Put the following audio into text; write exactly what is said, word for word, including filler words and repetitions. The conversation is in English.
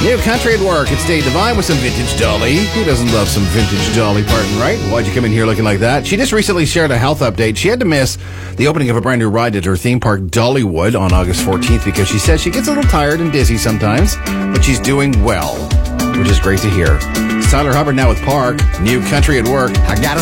New country at work. It's Dave Devine with some vintage Dolly. Who doesn't love some vintage Dolly Parton, right? Why'd you come in here looking like that? She just recently shared a health update. She had to miss the opening of a brand new ride at her theme park, Dollywood, on August fourteenth because she says she gets a little tired and dizzy sometimes, but she's doing well, which is great to hear. It's Tyler Hubbard now with Park. New country at work. I gotta